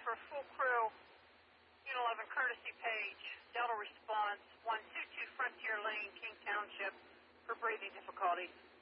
for full crew, Unit 11 courtesy page, Delta response 122 Frontier Lane, King Township, for breathing difficulties.